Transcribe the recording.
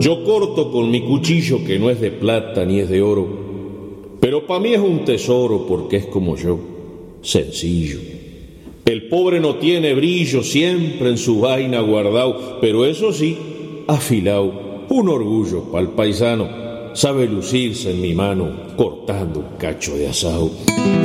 Yo corto con mi cuchillo que no es de plata ni es de oro, pero pa' mí es un tesoro porque es como yo, sencillo. El pobre no tiene brillo, siempre en su vaina guardado, pero eso sí, afilado, un orgullo pa'l paisano, sabe lucirse en mi mano cortando un cacho de asado.